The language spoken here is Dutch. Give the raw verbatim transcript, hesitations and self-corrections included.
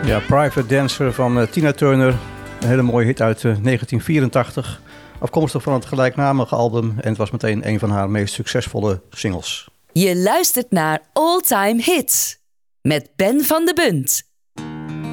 Ja, Private Dancer van uh, Tina Turner. Een hele mooie hit uit uh, negentien vierentachtig. Afkomstig van het gelijknamige album. En het was meteen een van haar meest succesvolle singles. Je luistert naar All Time Hits. Met Ben van de Bunt.